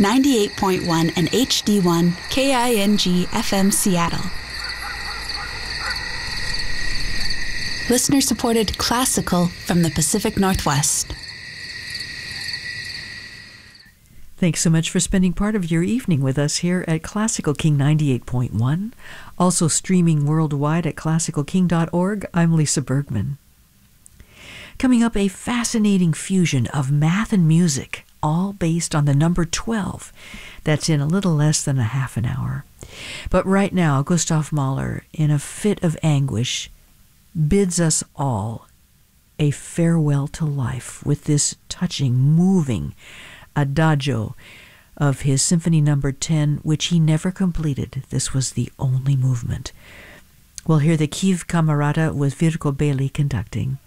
98.1 and HD1 KING FM Seattle. Listener-supported classical from the Pacific Northwest. Thanks so much for spending part of your evening with us here at Classical King 98.1, also streaming worldwide at classicalking.org. I'm Lisa Bergman. Coming up, a fascinating fusion of math and music, all based on the number 12. That's in a little less than a half an hour. But right now, Gustav Mahler, in a fit of anguish, bids us all a farewell to life with this touching, moving Adagio of his Symphony No. 10, which he never completed. This was the only movement. We'll hear the Kiev Camerata with Virko Bely conducting.